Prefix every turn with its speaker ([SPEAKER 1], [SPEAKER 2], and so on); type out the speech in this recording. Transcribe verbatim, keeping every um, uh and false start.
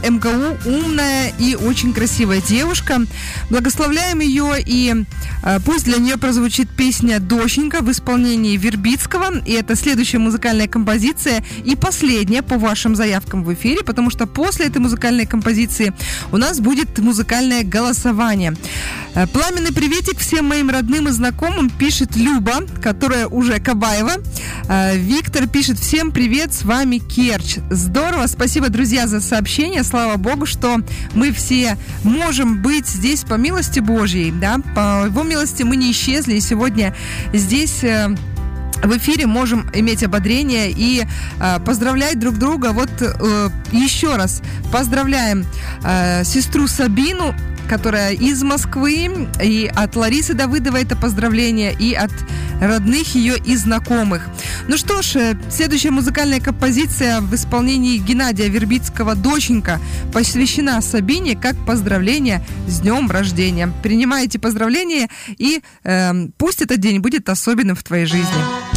[SPEAKER 1] эм ка у, умная и очень красивая девушка. Благословляем ее, и э, пусть для нее прозвучит песня «Доченька» в исполнении Вербицкого. И это следующая музыкальная композиция и последняя по вашим заявкам в эфире, потому что после этой музыкальной композиции у нас будет музыкальное голосование. Э, пламенный приветик всем моим родным и знакомым, пишет Люба, которая уже Кабаева. Э, Виктор пишет: всем привет, с вами Керчь. Здорово, спасибо, друзья, за сообщение. Слава Богу, что мы все можем быть здесь по милости Божьей, да, по Его милости мы не исчезли, и сегодня здесь э, в эфире можем иметь ободрение и э, поздравлять друг друга. Вот э, еще раз поздравляем э, сестру Сабину, которая из Москвы, и от Ларисы Давыдовой это поздравление, и от родных ее и знакомых. Ну что ж, следующая музыкальная композиция в исполнении Геннадия Вербицкого «Доченька» посвящена Сабине как поздравление с днем рождения. Принимайте поздравления, и э, пусть этот день будет особенным в твоей жизни.